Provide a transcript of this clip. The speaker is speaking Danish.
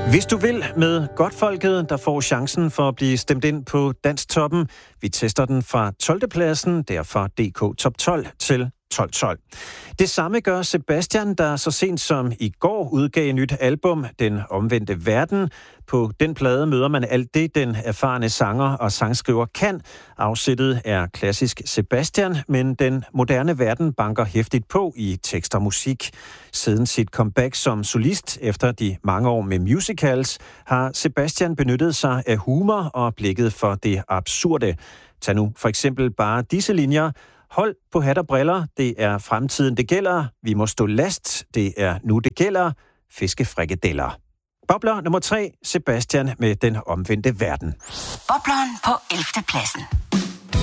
Hvis du vil med Godtfolket, der får chancen for at blive stemt ind på Dansktoppen. Vi tester den fra 12. pladsen, derfor DK Top 12 til 12. Det samme gør Sebastian, der så sent som i går udgav et nyt album, Den Omvendte Verden. På den plade møder man alt det, den erfarne sanger og sangskriver kan. Afsættet er klassisk Sebastian, men den moderne verden banker hæftigt på i tekst og musik. Siden sit comeback som solist efter de mange år med musicals, har Sebastian benyttet sig af humor og blikket for det absurde. Tag nu for eksempel bare disse linjer. Hold på hat og briller, det er fremtiden det gælder. Vi må stå last, det er nu det gælder. Fiskefrikadeller. Bobler nummer 3, Sebastian med Den Omvendte Verden. Bobleren på 11. pladsen.